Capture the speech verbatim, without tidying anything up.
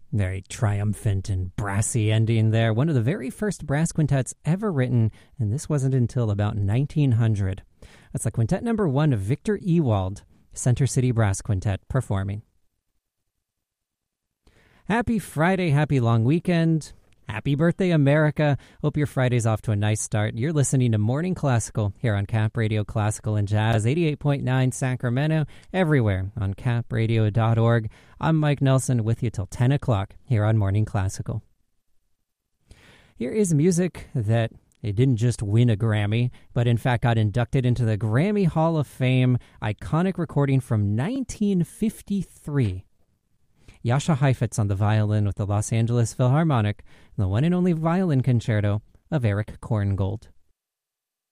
Very triumphant and brassy ending there. One of the very first brass quintets ever written, and this wasn't until about nineteen hundred. That's the quintet number one of Victor Ewald, Center City Brass Quintet, performing. Happy Friday, happy long weekend. Happy birthday, America. Hope your Friday's off to a nice start. You're listening to Morning Classical here on Cap Radio Classical and Jazz, eighty-eight point nine Sacramento, everywhere on cap radio dot org. I'm Mike Nelson with you till ten o'clock here on Morning Classical. Here is music that it didn't just win a Grammy, but in fact got inducted into the Grammy Hall of Fame, iconic recording from nineteen fifty-three. Jascha Heifetz on the violin with the Los Angeles Philharmonic, the one and only violin concerto of Erich Korngold.